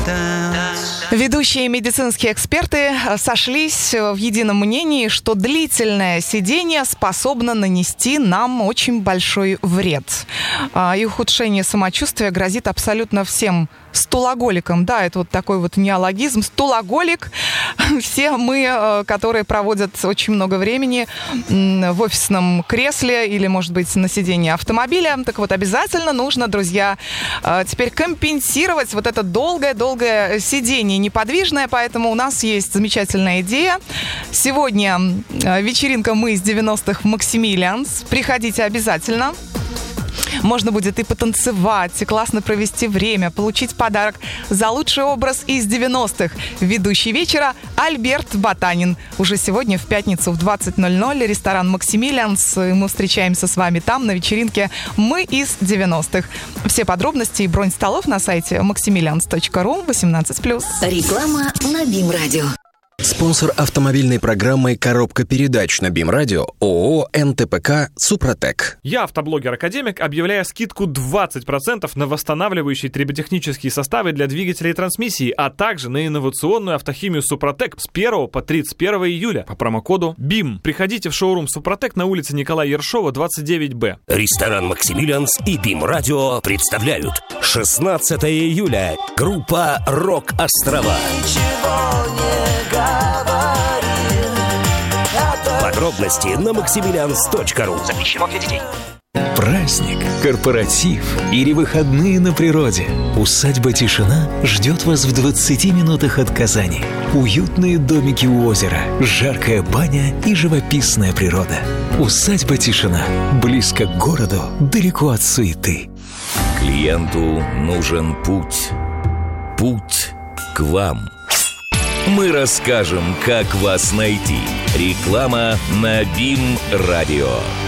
Ведущие медицинские эксперты сошлись в едином мнении, что длительное сидение способно нанести нам очень большой вред. И ухудшение самочувствия грозит абсолютно всем стулоголикам. Да, это вот такой вот неологизм. Стулоголик. Все мы, которые проводят очень много времени в офисном кресле или, может быть, на сидении автомобиля. Так вот, обязательно нужно, друзья, теперь компенсировать вот это долгое сидение неподвижное. Поэтому у нас есть замечательная идея. Сегодня вечеринка «Мы из 90-х» в Максимилианс. Приходите обязательно. Можно будет и потанцевать, и классно провести время, получить подарок за лучший образ из 90-х. Ведущий вечера Альберт Ботанин. Уже сегодня в пятницу в 20:00 ресторан «Максимилианс». Мы встречаемся с вами там на вечеринке «Мы из 90-х». Все подробности и бронь столов на сайте maximilians.ru 18+. Реклама на БИМ-радио. Спонсор автомобильной программы «Коробка передач» на БИМ-радио ООО «НТПК Супротек». Я, автоблогер-академик, объявляю скидку 20% на восстанавливающие триботехнические составы для двигателей и трансмиссии, а также на инновационную автохимию Супротек с 1 по 31 июля по промокоду БИМ. Приходите в шоурум Супротек на улице Николая Ершова, 29Б. Ресторан «Максимилианс» и БИМ-радио представляют 16 июля. Группа «Рок-Острова». Подробности на maximilians.ru. Запрещено для детей. Праздник, корпоратив или выходные на природе. Усадьба «Тишина» ждет вас в 20 минутах от Казани. Уютные домики у озера, жаркая баня и живописная природа. Усадьба «Тишина» близко к городу, далеко от суеты. Клиенту нужен путь. Путь к вам. Мы расскажем, как вас найти. Реклама на БИМ-радио.